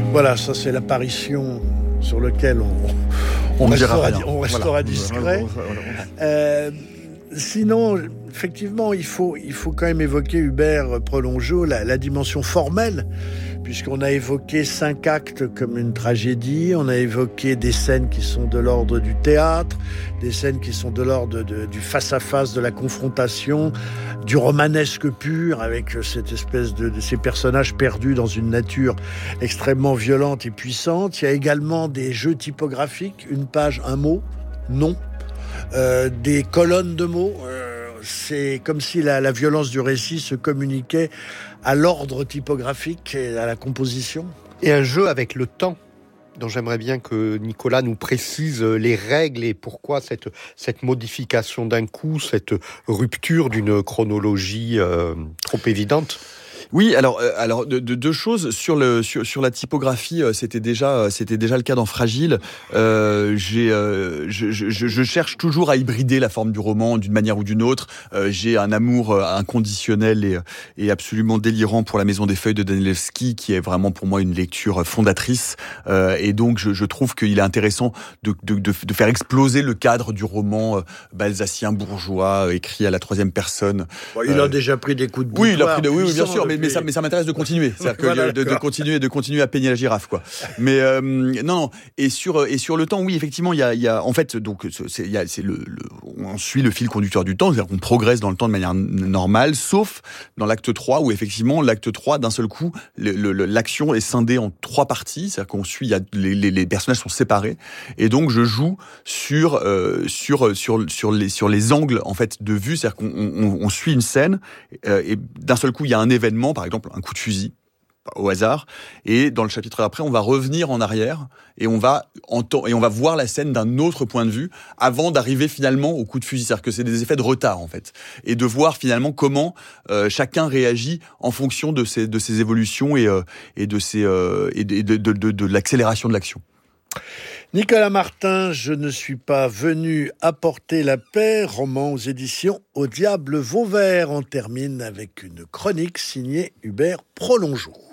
Voilà, ça c'est l'apparition sur laquelle on restera discret. Sinon, effectivement, il faut quand même évoquer, Hubert Prolongeau, la dimension formelle, puisqu'on a évoqué 5 actes comme une tragédie, on a évoqué des scènes qui sont de l'ordre du théâtre, des scènes qui sont de l'ordre du face-à-face, de la confrontation, du romanesque pur, avec cette espèce de ces personnages perdus dans une nature extrêmement violente et puissante. Il y a également des jeux typographiques, une page, un mot, non. Des colonnes de mots, c'est comme si la violence du récit se communiquait à l'ordre typographique et à la composition. Et un jeu avec le temps, dont j'aimerais bien que Nicolas nous précise les règles et pourquoi cette modification d'un coup, cette rupture d'une chronologie trop évidente. Oui, alors deux choses sur la typographie, c'était déjà le cas dans Fragile. Je cherche toujours à hybrider la forme du roman d'une manière ou d'une autre. J'ai un amour inconditionnel et absolument délirant pour La Maison des Feuilles de Danilewski, qui est vraiment pour moi une lecture fondatrice. Et donc je trouve qu'il est intéressant de faire exploser le cadre du roman balsacien bourgeois écrit à la troisième personne. Bon, il a déjà pris des coups de boutoir. Oui, il a pris oui, bien sûr. Mais ça m'intéresse de continuer, c'est-à-dire que voilà, de continuer à peigner la girafe, quoi. Mais non. Et sur le temps, oui, effectivement, il y a en fait donc on suit le fil conducteur du temps, c'est-à-dire qu'on progresse dans le temps de manière normale, sauf dans l'acte 3 où effectivement l'acte 3 d'un seul coup l'action est scindée en 3 parties, c'est-à-dire qu'on suit les personnages sont séparés et donc je joue sur les angles en fait de vue, c'est-à-dire qu'on suit une scène et d'un seul coup il y a un événement, par exemple un coup de fusil au hasard, et dans le chapitre d'après on va revenir en arrière et on va voir la scène d'un autre point de vue avant d'arriver finalement au coup de fusil, c'est-à-dire que c'est des effets de retard en fait, et de voir finalement comment chacun réagit en fonction de ces évolutions et de l'accélération de l'action. Nicolas Martin, Je ne suis pas venu apporter la paix, roman aux éditions Au diable Vauvert. On termine avec une chronique signée Hubert Prolongeau.